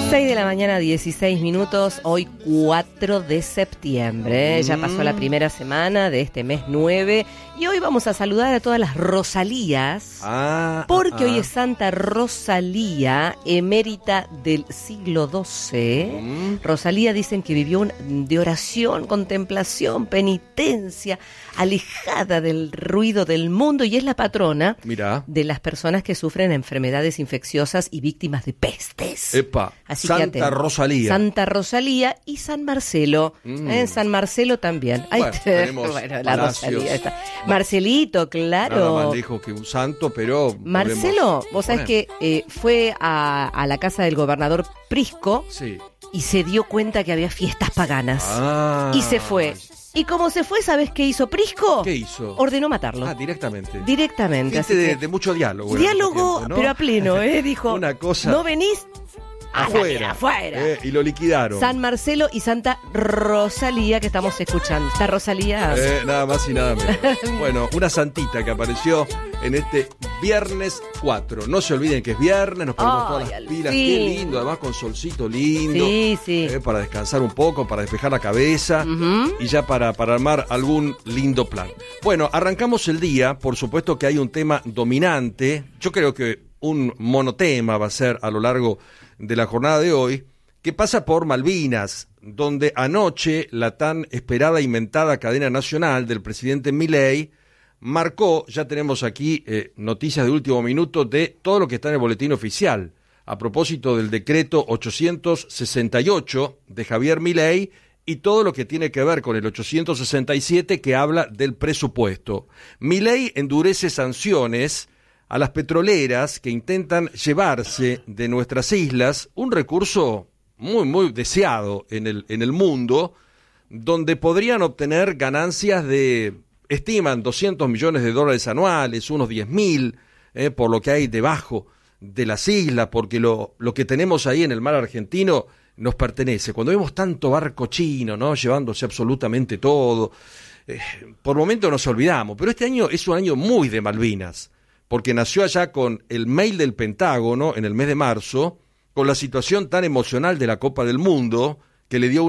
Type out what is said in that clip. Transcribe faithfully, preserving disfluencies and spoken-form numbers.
seis de la mañana, dieciséis minutos, hoy cuatro de septiembre. Ya pasó la primera semana de este mes nueve y hoy vamos a saludar a todas las Rosalías, ah, porque ah, hoy ah. es Santa Rosalía, emérita del siglo doce. Mm. Rosalía dicen que vivió un, de oración, contemplación, penitencia, alejada del ruido del mundo, y es la patrona Mirá. de las personas que sufren enfermedades infecciosas y víctimas de pestes. Epa, Así que Santa atento. Rosalía. Santa Rosalía y San Marcelo. Mm. En San Marcelo también. Ahí Bueno, te- tenemos bueno, la palacios. Rosalía está. Marcelito, Nada claro. más lejos que un santo, pero... Marcelo, podemos vos sabés poner. que eh, fue a, a la casa del gobernador Prisco Sí. y se dio cuenta que había fiestas paganas. Ah. Y se fue. Y como se fue, ¿sabés qué hizo Prisco? ¿Qué hizo? Ordenó matarlo. Ah, directamente. Directamente. Gente Así de, que- de mucho diálogo. en diálogo, este tiempo, ¿no? pero a pleno, ¿eh? Dijo, Una cosa- no venís a la Afuera. mierda, afuera. Eh, y lo liquidaron. San Marcelo y Santa Rosalía que estamos escuchando. Está Rosalía. Eh, nada más y nada menos. Bueno, una santita que apareció en este viernes cuatro. No se olviden que es viernes, nos ponemos Ay, todas al las pilas. fin. Qué lindo, además con solcito lindo. Sí, sí. eh, para descansar un poco, para despejar la cabeza. Ujú. Y ya para, para armar algún lindo plan. Bueno, arrancamos el día. Por supuesto que hay un tema dominante. Yo creo que un monotema va a ser a lo largo de la jornada de hoy, que pasa por Malvinas, donde anoche la tan esperada e inventada cadena nacional del presidente Milei marcó, ya tenemos aquí eh, noticias de último minuto de todo lo que está en el boletín oficial, a propósito del decreto ochocientos sesenta y ocho de Javier Milei y todo lo que tiene que ver con el ochocientos sesenta y siete que habla del presupuesto. Milei endurece sanciones a las petroleras que intentan llevarse de nuestras islas un recurso muy, muy deseado en el, en el mundo, donde podrían obtener ganancias de, estiman, doscientos millones de dólares anuales, unos diez mil, eh, por lo que hay debajo de las islas, porque lo, lo que tenemos ahí en el mar argentino nos pertenece. Cuando vemos tanto barco chino, ¿no?, llevándose absolutamente todo, eh, por momentos nos olvidamos, pero este año es un año muy de Malvinas, porque nació allá con el mail del Pentágono en el mes de marzo, con la situación tan emocional de la Copa del Mundo, que le dio